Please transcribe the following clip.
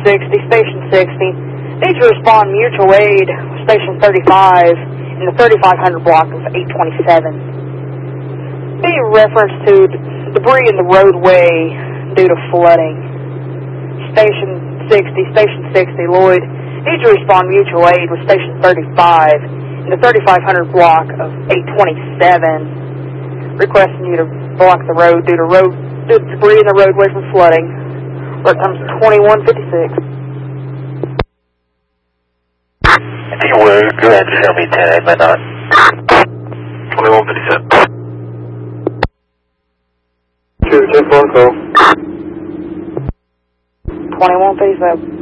60, Station 60. Need to respond mutual aid, Station 35, in the 3500 block of 827. Be reference to debris in the roadway due to flooding. Station 60, Lloyd. Need to respond mutual aid with Station 35 in the 3500 block of 827. Requesting you to block the road due to debris in the roadway from flooding. Where it comes 2156. If you would, go ahead and show me 10 midnight. 2157. 210 phone call. 2157.